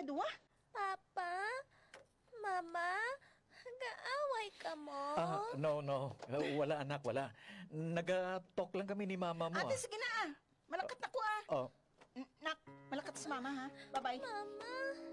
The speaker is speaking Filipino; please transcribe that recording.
duwa? Papa? Mama? Gaaway ka mo? No. Wala anak, wala. Nag-talk lang kami ni mama mo. Ate, sige na. Malakat na ko Oh, Nak, malakat sa mama ha. Bye-bye. Mama?